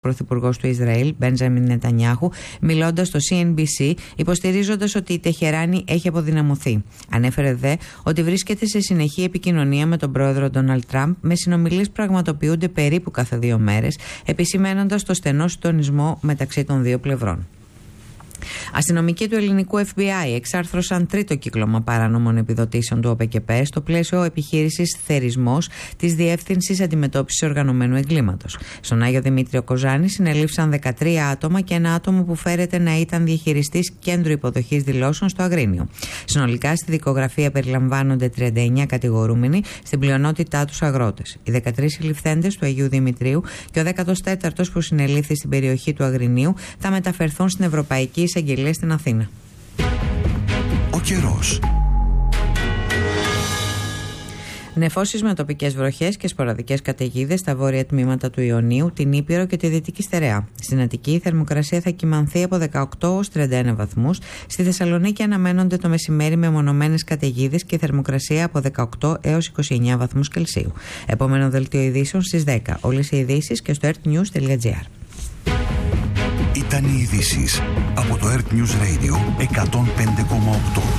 Πρωθυπουργός του Ισραήλ, Μπέντζαμιν Νετανιάχου, μιλώντας στο CNBC, υποστηρίζοντας ότι η Τεχεράνη έχει αποδυναμωθεί. Ανέφερε δε ότι βρίσκεται σε συνεχή επικοινωνία με τον πρόεδρο Ντόναλντ Τραμπ, με συνομιλίες που πραγματοποιούνται περίπου κάθε 2 μέρες, επισημένοντας το στενό συντονισμό μεταξύ των δύο πλευρών. Αστυνομικοί του ελληνικού FBI εξάρθρωσαν 3ο κύκλωμα παράνομων επιδοτήσεων του ΟΠΕΚΕΠΕ στο πλαίσιο επιχείρησης Θερισμός της Διεύθυνσης Αντιμετώπισης Οργανωμένου Εγκλήματος. Στον Άγιο Δημήτριο Κοζάνη συνελήφθησαν 13 άτομα και ένα άτομο που φέρεται να ήταν διαχειριστής κέντρου υποδοχής δηλώσεων στο Αγρίνιο. Συνολικά στη δικογραφία περιλαμβάνονται 39 κατηγορούμενοι, στην πλειονότητά τους αγρότες. Οι 13 συλληφθέντες του Αγίου Δημητρίου και ο 14ος που συνελήφθη στην περιοχή του Αγρινίου θα μεταφερθούν στην Ευρωπαϊκή Εισαγγελία στην Αθήνα. Ο καιρός. Νεφώσεις με τοπικές βροχές και σποραδικές καταιγίδες στα βόρεια τμήματα του Ιωνίου, την Ήπειρο και τη Δυτική Στερεά. Στην Αττική η θερμοκρασία θα κυμανθεί από 18 ως 31 βαθμούς. Στη Θεσσαλονίκη αναμένονται το μεσημέρι με μονομένες καταιγίδες και θερμοκρασία από 18 έως 29 βαθμούς Κελσίου. Επόμενο δελτίο ειδήσεων στις 10. Όλες οι ειδήσεις και στο earthnews.gr. Ήταν οι ειδήσεις από το Earth News Radio 105,8.